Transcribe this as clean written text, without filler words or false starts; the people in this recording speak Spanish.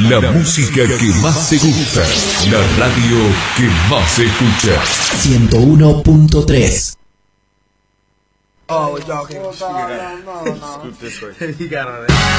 La música que más te gusta. La radio que más se escucha. 101.3. Oh, y'all can. You got it.